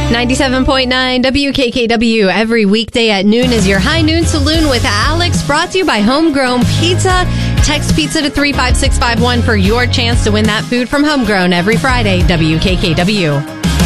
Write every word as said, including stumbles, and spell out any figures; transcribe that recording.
ninety-seven point nine W K K W. Every weekday at noon is your High Noon Saloon with Alex, brought to you by Homegrown Pizza. Text pizza to three five six five one for your chance to win that food from Homegrown every Friday. W K K W.